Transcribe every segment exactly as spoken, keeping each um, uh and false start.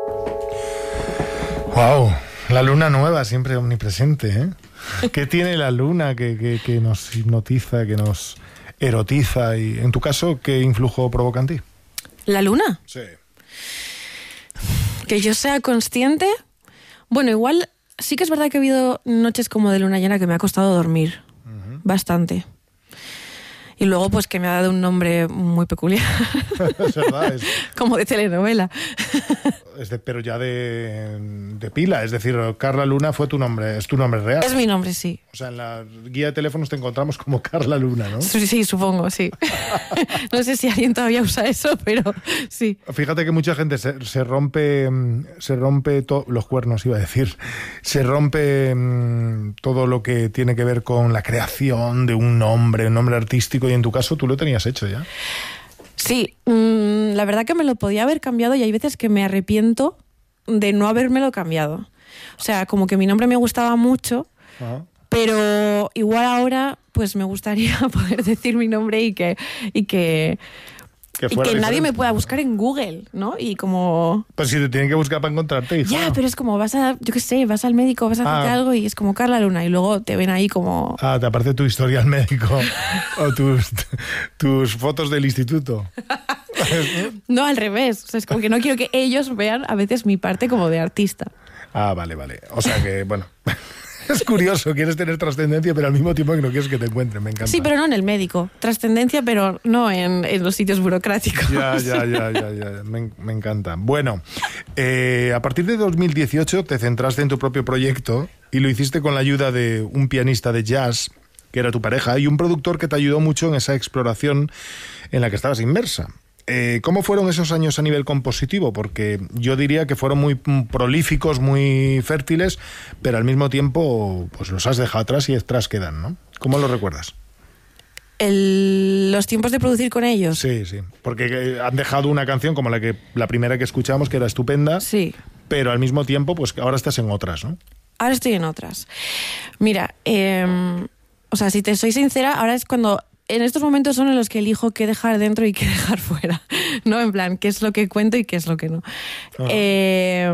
Wow, la luna nueva siempre omnipresente, ¿eh? ¿Qué tiene la luna que, que, que nos hipnotiza, que nos erotiza? Y en tu caso, ¿qué influjo provoca en ti? ¿La luna? Sí. Que yo sea consciente. Bueno, igual sí que es verdad que ha habido noches como de luna llena que me ha costado dormir. Uh-huh. Bastante. Y luego, pues, que me ha dado un nombre muy peculiar. Es verdad. Es... Como de telenovela. Es de, pero ya de, de pila. Es decir, Carla Luna fue tu nombre, es tu nombre real. Es mi nombre, sí. O sea, en la guía de teléfonos te encontramos como Carla Luna, ¿no? Sí, sí, supongo, sí. No sé si alguien todavía usa eso, pero sí. Fíjate que mucha gente se, se rompe, se rompe to, los cuernos, iba a decir. Se rompe mmm, todo lo que tiene que ver con la creación de un nombre, un nombre artístico. Y en tu caso, tú lo tenías hecho ya. Sí, mmm, la verdad que me lo podía haber cambiado y hay veces que me arrepiento de no habérmelo cambiado. O sea, como que mi nombre me gustaba mucho, uh-huh. pero igual ahora pues me gustaría poder decir mi nombre y que... Y que Que, y que nadie me pueda buscar en Google, ¿no? Y como... Pues si te tienen que buscar para encontrarte, hija. Ya, pero es como vas a, yo qué sé, vas al médico, vas a hacerte ah. algo y es como Carla Luna y luego te ven ahí como... Ah, te aparece tu historial médico o tus, tus fotos del instituto. No, al revés. O sea, es como que no quiero que ellos vean a veces mi parte como de artista. Ah, vale, vale. O sea que, bueno... Es curioso, quieres tener trascendencia, pero al mismo tiempo que no quieres que te encuentren, me encanta. Sí, pero no en el médico. Trascendencia, pero no en, en los sitios burocráticos. Ya, ya, ya, ya, ya. Me, me encanta. Bueno, eh, a partir de dos mil dieciocho te centraste en tu propio proyecto y lo hiciste con la ayuda de un pianista de jazz, que era tu pareja, y un productor que te ayudó mucho en esa exploración en la que estabas inmersa. Eh, ¿Cómo fueron esos años a nivel compositivo? Porque yo diría que fueron muy prolíficos, muy fértiles, pero al mismo tiempo pues los has dejado atrás y atrás quedan, ¿no? ¿Cómo lo recuerdas? El, ¿Los tiempos de producir con ellos? Sí, sí, porque han dejado una canción como la que la primera que escuchamos, que era estupenda, sí. Pero al mismo tiempo pues ahora estás en otras, ¿no? Ahora estoy en otras. Mira, eh, o sea, si te soy sincera, ahora es cuando... En estos momentos son en los que elijo qué dejar dentro y qué dejar fuera, ¿no? En plan, qué es lo que cuento y qué es lo que no. Oh. Eh,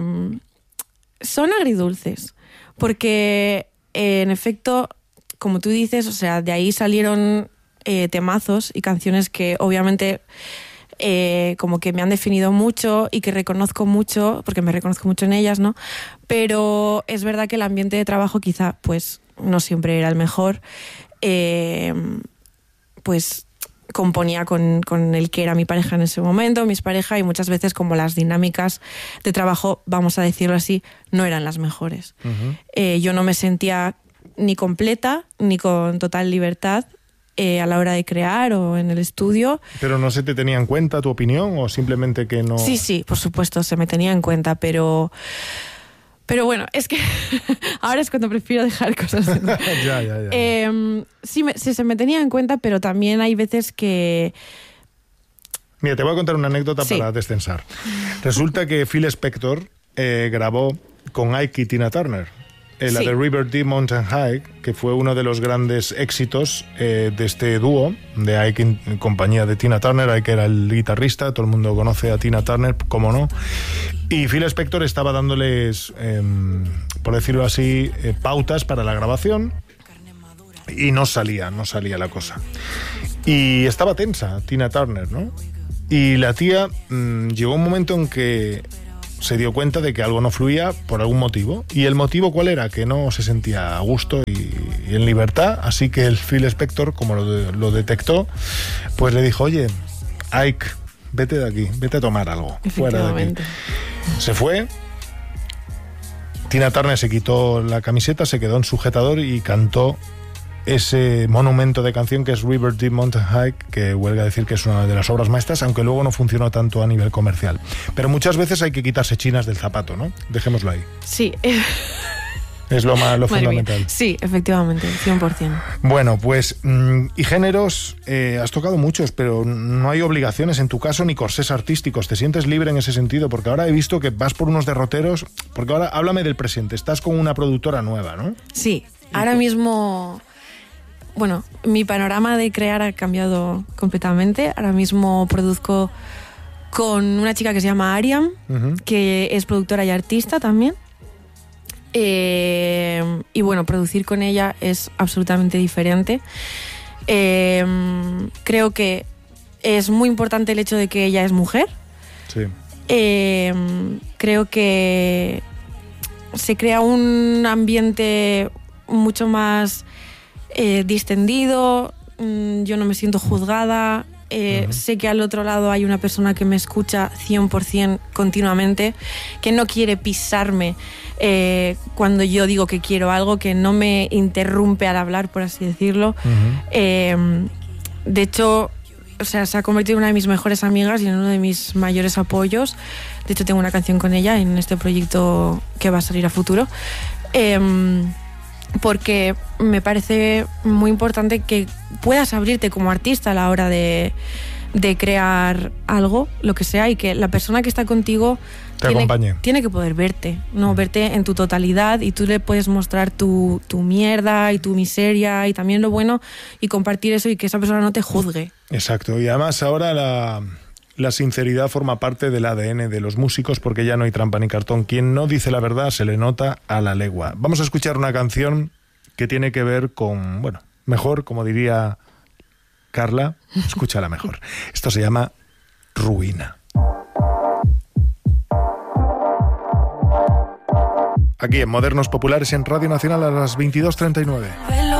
son agridulces, porque eh, en efecto, como tú dices, o sea, de ahí salieron eh, temazos y canciones que obviamente eh, como que me han definido mucho y que reconozco mucho, porque me reconozco mucho en ellas, ¿no? Pero es verdad que el ambiente de trabajo quizá, pues, no siempre era el mejor. Eh... pues componía con, con el que era mi pareja en ese momento, mis parejas, y muchas veces como las dinámicas de trabajo, vamos a decirlo así, no eran las mejores. Uh-huh. Eh, yo no me sentía ni completa, ni con total libertad eh, a la hora de crear o en el estudio. ¿Pero no se te tenía en cuenta tu opinión o simplemente que no...? Sí, sí, por supuesto, se me tenía en cuenta, pero... Pero bueno, es que ahora es cuando prefiero dejar cosas. ya, ya, ya. Eh, sí, me, sí, se me tenía en cuenta, pero también hay veces que... Mira, te voy a contar una anécdota sí. para descensar. Resulta que Phil Spector eh, grabó con Ike y Tina Turner. Eh, la sí. de River Deep Mountain High, que fue uno de los grandes éxitos eh, de este dúo, de Ike en, en compañía de Tina Turner. Ike era el guitarrista, todo el mundo conoce a Tina Turner, cómo no. Y Phil Spector estaba dándoles, eh, por decirlo así, eh, pautas para la grabación y no salía, no salía la cosa. Y estaba tensa Tina Turner, ¿no? Y la tía mmm, llegó un momento en que se dio cuenta de que algo no fluía por algún motivo. ¿Y el motivo cuál era? Que no se sentía a gusto y, y en libertad. Así que el Phil Spector, como lo, de, lo detectó, pues le dijo, oye, Ike, vete de aquí, vete a tomar algo. Fuera de aquí. Se fue. Tina Turner se quitó la camiseta, se quedó en sujetador y cantó ese monumento de canción que es River Deep Mountain High, que huelga decir que es una de las obras maestras, aunque luego no funcionó tanto a nivel comercial. Pero muchas veces hay que quitarse chinas del zapato, ¿no? Dejémoslo ahí. Sí. Es lo, más, lo fundamental. Mía. Sí, efectivamente, cien por ciento. Bueno, pues, y géneros, eh, has tocado muchos, pero no hay obligaciones en tu caso ni corsés artísticos. ¿Te sientes libre en ese sentido? Porque ahora he visto que vas por unos derroteros, porque ahora háblame del presente, estás con una productora nueva, ¿no? Sí, ahora mismo... Bueno, mi panorama de crear ha cambiado completamente. Ahora mismo produzco con una chica que se llama Ariam, uh-huh. que es productora y artista también. Eh, y bueno, producir con ella es absolutamente diferente. Eh, creo que es muy importante el hecho de que ella es mujer. Sí. Eh, creo que se crea un ambiente mucho más eh, distendido. Yo no me siento juzgada. Eh, uh-huh. Sé que al otro lado hay una persona que me escucha cien por ciento continuamente, que no quiere pisarme eh, cuando yo digo que quiero algo, que no me interrumpe al hablar, por así decirlo. Uh-huh. Eh, de hecho, o sea, se ha convertido en una de mis mejores amigas y en uno de mis mayores apoyos. De hecho, tengo una canción con ella en este proyecto que va a salir a futuro. Eh, porque me parece muy importante que puedas abrirte como artista a la hora de, de crear algo, lo que sea, y que la persona que está contigo te tiene, acompañe. Tiene que poder verte, ¿no? Mm. Verte en tu totalidad, y tú le puedes mostrar tu, tu mierda y tu miseria y también lo bueno, y compartir eso y que esa persona no te juzgue. Exacto, y además ahora la... La sinceridad forma parte del A D N de los músicos, porque ya no hay trampa ni cartón. Quien no dice la verdad se le nota a la legua. Vamos a escuchar una canción que tiene que ver con, bueno, mejor, como diría Carla, escúchala mejor. Esto se llama Ruina. Aquí en Modernos Populares en Radio Nacional a las veintidós treinta y nueve.